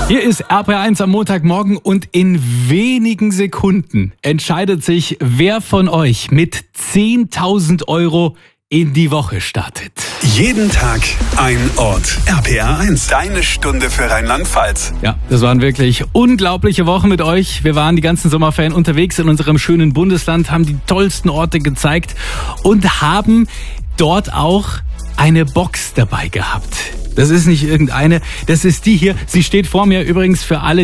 Hier ist RPR1 am Montagmorgen und in wenigen Sekunden entscheidet sich, wer von euch mit 10.000 € in die Woche startet. Jeden Tag ein Ort. RPR1, deine Stunde für Rheinland-Pfalz. Ja, das waren wirklich unglaubliche Wochen mit euch. Wir waren die ganzen Sommerferien unterwegs in unserem schönen Bundesland, haben die tollsten Orte gezeigt und haben dort auch eine Box dabei gehabt. Das ist nicht irgendeine, das ist die hier. Sie steht vor mir übrigens für alle,